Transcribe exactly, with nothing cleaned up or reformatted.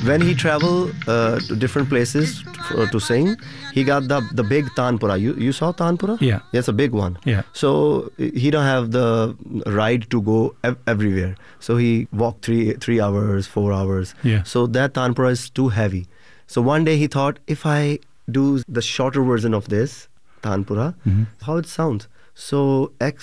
when he traveled uh, to different places to, to sing, he got the the big Tanpura. You you saw Tanpura? Yeah. It's a big one. Yeah. So he don't have the ride to go ev- everywhere. So he walked three three hours, four hours. Yeah. So that Tanpura is too heavy. So one day he thought, if I do the shorter version of this Tanpura, Mhm. how it sounds. So X